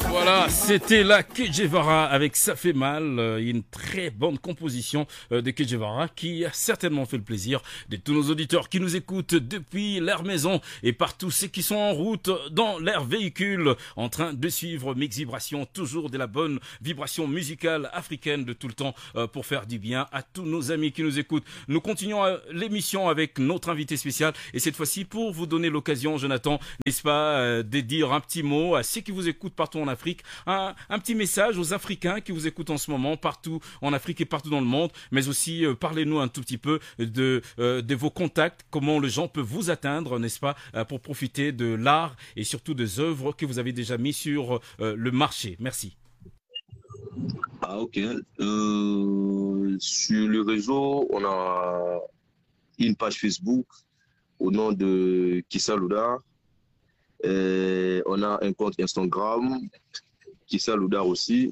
Voilà, c'était la Kejevara avec Ça fait mal, une très bonne composition de Kejevara qui a certainement fait le plaisir de tous nos auditeurs qui nous écoutent depuis leur maison et partout ceux qui sont en route dans leur véhicule en train de suivre Mix Vibration, toujours de la bonne vibration musicale africaine de tout le temps pour faire du bien à tous nos amis qui nous écoutent. Nous continuons l'émission avec notre invité spécial et cette fois-ci pour vous donner l'occasion, Jonathan, n'est-ce pas, de dire un petit mot à ceux qui vous écoutent partout en Afrique, un petit message aux Africains qui vous écoutent en ce moment partout en Afrique et partout dans le monde, mais aussi parlez-nous un tout petit peu de vos contacts, comment les gens peuvent vous atteindre, n'est-ce pas, pour profiter de l'art et surtout des œuvres que vous avez déjà mis sur le marché. Merci. Ah ok. Sur le réseau, on a une page Facebook au nom de Kissa Loudar. On a un compte Instagram, Kissa Loudar aussi.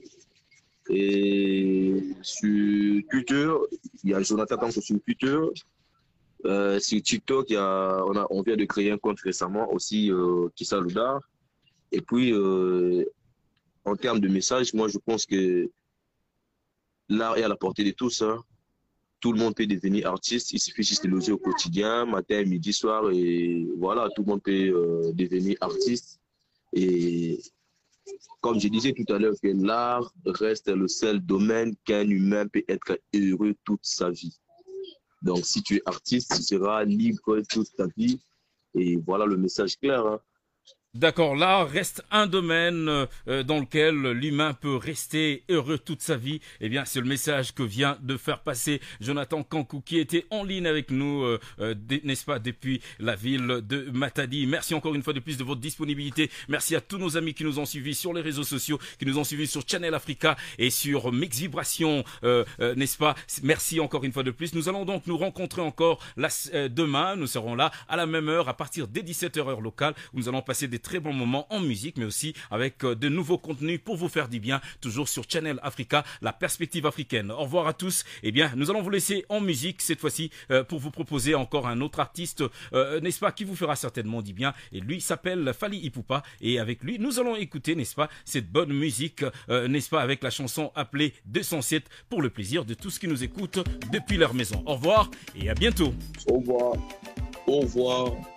Et sur Twitter, il y a Jonathan Kanko sur Twitter. Sur TikTok, on vient de créer un compte récemment aussi, Kissa Loudar. Et puis, en termes de message, moi je pense que l'art est à la portée de tous. Hein. Tout le monde peut devenir artiste. Il suffit juste de loger au quotidien, matin, midi, soir. Et voilà, tout le monde peut devenir artiste. Et comme je disais tout à l'heure, que l'art reste le seul domaine qu'un humain peut être heureux toute sa vie. Donc si tu es artiste, tu seras libre toute ta vie. Et voilà le message clair. Hein. D'accord, l'art reste un domaine dans lequel l'humain peut rester heureux toute sa vie. Eh bien, c'est le message que vient de faire passer Jonathan Kankou qui était en ligne avec nous, n'est-ce pas, depuis la ville de Matadi. Merci encore une fois de plus de votre disponibilité. Merci à tous nos amis qui nous ont suivis sur les réseaux sociaux, qui nous ont suivis sur Channel Africa et sur Mix Vibration, n'est-ce pas. Merci encore une fois de plus. Nous allons donc nous rencontrer encore demain. Nous serons là à la même heure, à partir des 17h heure locale, où nous allons passer des très bons moments en musique, mais aussi avec de nouveaux contenus pour vous faire du bien, toujours sur Channel Africa, la perspective africaine. Au revoir à tous. Eh bien, nous allons vous laisser en musique cette fois-ci pour vous proposer encore un autre artiste, n'est-ce pas, qui vous fera certainement du bien. Et lui s'appelle Fally Ipupa. Et avec lui, nous allons écouter, n'est-ce pas, cette bonne musique, n'est-ce pas, avec la chanson appelée 207 pour le plaisir de tous qui nous écoutent depuis leur maison. Au revoir et à bientôt. Au revoir. Au revoir.